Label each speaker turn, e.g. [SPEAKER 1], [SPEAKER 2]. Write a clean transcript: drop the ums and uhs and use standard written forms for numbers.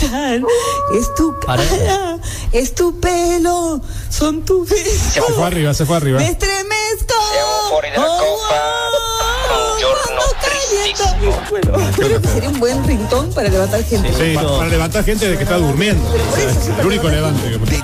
[SPEAKER 1] tocar. Es tu cara, es tu pelo, son tus besos.
[SPEAKER 2] Se fue arriba.
[SPEAKER 1] Me estremezco.
[SPEAKER 3] Siamo fuori dalla copa. Un giorno tristissimo.
[SPEAKER 1] Creo que sería un buen ringtone para levantar gente.
[SPEAKER 2] Sí, para levantar gente de que está durmiendo. El único levante.